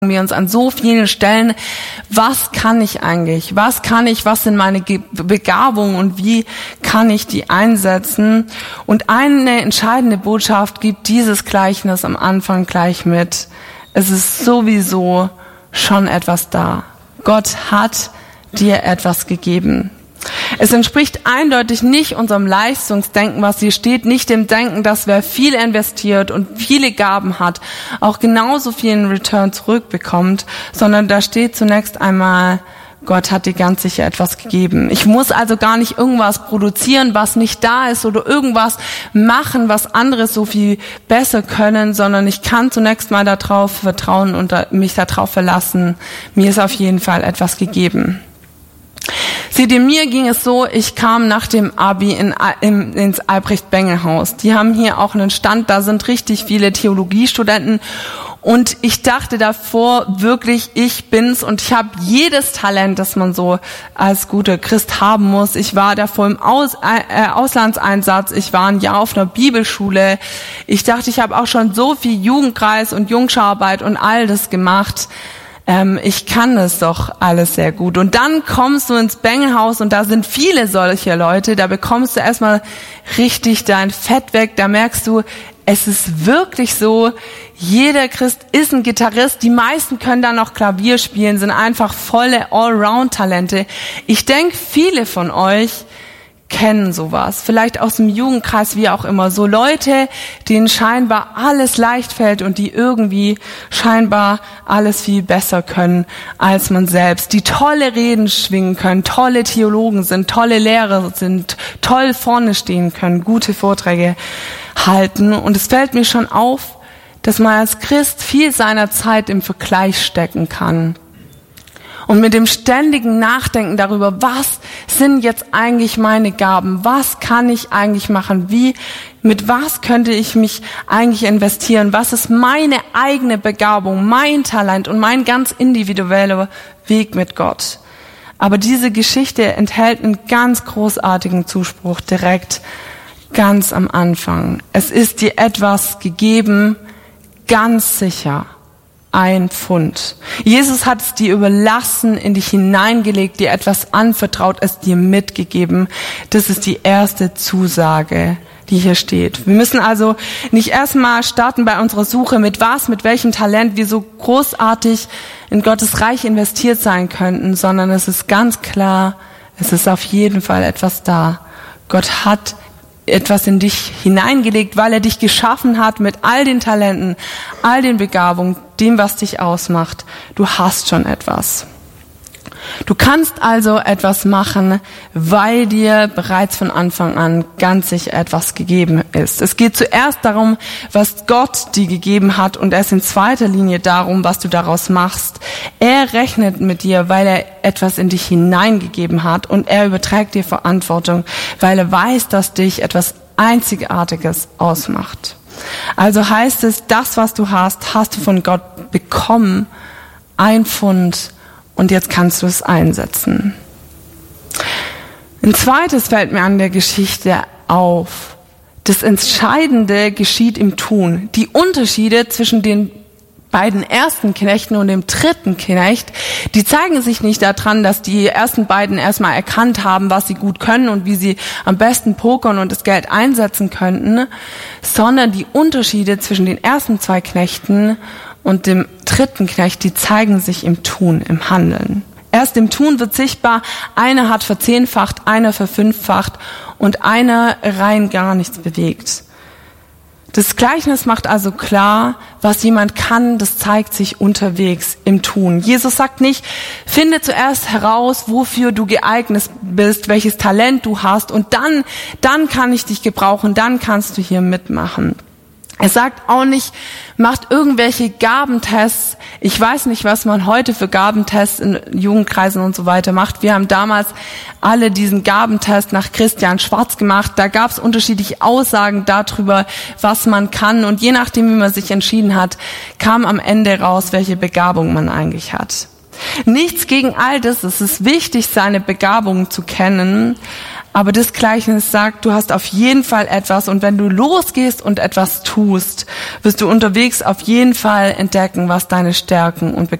wir uns an so vielen Stellen, was kann ich eigentlich? Was sind meine Begabungen und wie kann ich die einsetzen? Und eine entscheidende Botschaft gibt dieses Gleichnis am Anfang gleich mit. Es ist sowieso schon etwas da. Gott hat dir etwas gegeben. Es entspricht eindeutig nicht unserem Leistungsdenken, was hier steht, nicht dem Denken, dass wer viel investiert und viele Gaben hat, auch genauso viel in Return zurückbekommt, sondern da steht zunächst einmal, Gott hat dir ganz sicher etwas gegeben. Ich muss also gar nicht irgendwas produzieren, was nicht da ist, oder irgendwas machen, was andere so viel besser können, sondern ich kann zunächst mal darauf vertrauen und mich darauf verlassen. Mir ist auf jeden Fall etwas gegeben. Seht ihr, mir ging es so, ich kam nach dem Abi ins Albrecht-Bengel-Haus. Die haben hier auch einen Stand, da sind richtig viele Theologiestudenten. Und ich dachte davor wirklich, ich bin's und ich habe jedes Talent, das man so als guter Christ haben muss. Ich war davor im Auslandseinsatz, ich war ein Jahr auf einer Bibelschule. Ich dachte, ich habe auch schon so viel Jugendkreis und Jungschararbeit und all das gemacht. Ich kann das doch alles sehr gut. Und dann kommst du ins Bengelhaus und da sind viele solche Leute, da bekommst du erstmal richtig dein Fett weg, da merkst du, es ist wirklich so, jeder Christ ist ein Gitarrist, die meisten können dann noch Klavier spielen, sind einfach volle Allround-Talente. Ich denke, viele von euch kennen sowas, vielleicht aus dem Jugendkreis, wie auch immer, so Leute, denen scheinbar alles leicht fällt und die irgendwie scheinbar alles viel besser können als man selbst, die tolle Reden schwingen können, tolle Theologen sind, tolle Lehrer sind, toll vorne stehen können, gute Vorträge halten. Und es fällt mir schon auf, dass man als Christ viel seiner Zeit im Vergleich stecken kann. Und mit dem ständigen Nachdenken darüber, was sind jetzt eigentlich meine Gaben? Was kann ich eigentlich machen? Mit was könnte ich mich eigentlich investieren? Was ist meine eigene Begabung, mein Talent und mein ganz individueller Weg mit Gott? Aber diese Geschichte enthält einen ganz großartigen Zuspruch direkt ganz am Anfang. Es ist dir etwas gegeben, ganz sicher. 1 Pfund. Jesus hat es dir überlassen, in dich hineingelegt, dir etwas anvertraut, es dir mitgegeben. Das ist die erste Zusage, die hier steht. Wir müssen also nicht erstmal starten bei unserer Suche, mit welchem Talent wir so großartig in Gottes Reich investiert sein könnten, sondern es ist ganz klar, es ist auf jeden Fall etwas da. Gott hat etwas in dich hineingelegt, weil er dich geschaffen hat mit all den Talenten, all den Begabungen, dem, was dich ausmacht. Du hast schon etwas. Du kannst also etwas machen, weil dir bereits von Anfang an ganz sicher etwas gegeben ist. Es geht zuerst darum, was Gott dir gegeben hat, und erst in zweiter Linie darum, was du daraus machst. Er rechnet mit dir, weil er etwas in dich hineingegeben hat, und er überträgt dir Verantwortung, weil er weiß, dass dich etwas Einzigartiges ausmacht. Also heißt es, das, was du hast, hast du von Gott bekommen, 1 Pfund, und jetzt kannst du es einsetzen. Ein zweites fällt mir an der Geschichte auf. Das Entscheidende geschieht im Tun. Die Unterschiede zwischen den beiden ersten Knechten und dem dritten Knecht, die zeigen sich nicht daran, dass die ersten beiden erstmal erkannt haben, was sie gut können und wie sie am besten pokern und das Geld einsetzen könnten, sondern die Unterschiede zwischen den ersten 2 Knechten und dem dritten Knecht, die zeigen sich im Tun, im Handeln. Erst im Tun wird sichtbar, einer hat verzehnfacht, einer verfünffacht und einer rein gar nichts bewegt. Das Gleichnis macht also klar, was jemand kann, das zeigt sich unterwegs im Tun. Jesus sagt nicht, finde zuerst heraus, wofür du geeignet bist, welches Talent du hast, und dann kann ich dich gebrauchen, dann kannst du hier mitmachen. Er sagt auch nicht, macht irgendwelche Gabentests. Ich weiß nicht, was man heute für Gabentests in Jugendkreisen und so weiter macht. Wir haben damals alle diesen Gabentest nach Christian Schwarz gemacht. Da gab es unterschiedliche Aussagen darüber, was man kann. Und je nachdem, wie man sich entschieden hat, kam am Ende raus, welche Begabung man eigentlich hat. Nichts gegen all das. Es ist wichtig, seine Begabungen zu kennen. Aber das Gleichnis sagt, du hast auf jeden Fall etwas und wenn du losgehst und etwas tust, wirst du unterwegs auf jeden Fall entdecken, was deine Stärken und